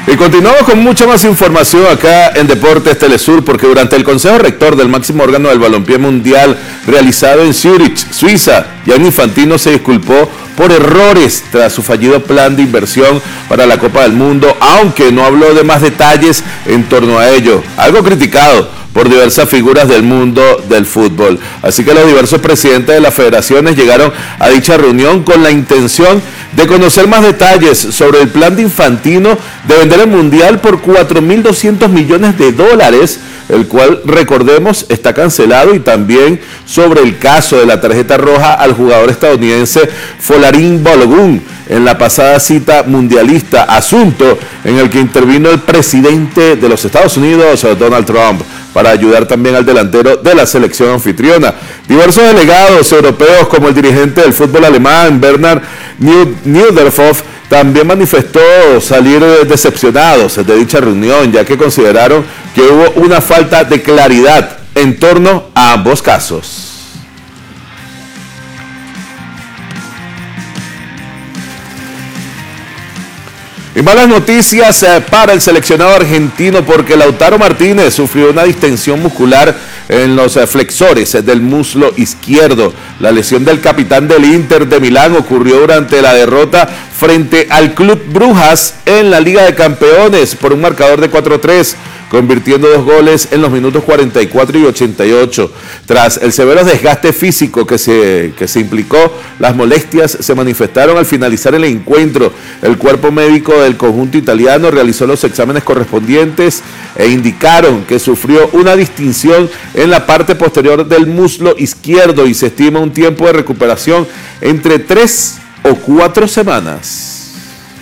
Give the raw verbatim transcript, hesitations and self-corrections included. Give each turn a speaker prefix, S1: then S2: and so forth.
S1: Y continuamos con mucha más información acá en Deportes Telesur, porque durante el Consejo Rector del máximo órgano del balompié mundial realizado en Zurich, Suiza, Gianni Infantino se disculpó por errores tras su fallido plan de inversión para la Copa del Mundo, aunque no habló de más detalles en torno a ello, algo criticado por diversas figuras del mundo del fútbol. Así que los diversos presidentes de las federaciones llegaron a dicha reunión con la intención de conocer más detalles sobre el plan de Infantino de vender el Mundial por cuatro mil doscientos millones de dólares, el cual, recordemos, está cancelado, y también sobre el caso de la tarjeta roja al jugador estadounidense Folarin Balogun en la pasada cita mundialista, asunto en el que intervino el presidente de los Estados Unidos, Donald Trump, para ayudar también al delantero de la selección anfitriona. Diversos delegados europeos, como el dirigente del fútbol alemán, Bernhard Niederhoff, también manifestó salir decepcionados de dicha reunión, ya que consideraron que hubo una falta de claridad en torno a ambos casos. Y malas noticias para el seleccionado argentino, porque Lautaro Martínez sufrió una distensión muscular en los flexores del muslo izquierdo. La lesión del capitán del Inter de Milán ocurrió durante la derrota frente al Club Brujas en la Liga de Campeones por un marcador de cuatro a tres, convirtiendo dos goles en los minutos cuarenta y cuatro y ochenta y ocho. Tras el severo desgaste físico que se, que se implicó, las molestias se manifestaron al finalizar el encuentro. El cuerpo médico del conjunto italiano realizó los exámenes correspondientes e indicaron que sufrió una distinción en la parte posterior del muslo izquierdo y se estima un tiempo de recuperación entre tres o cuatro semanas.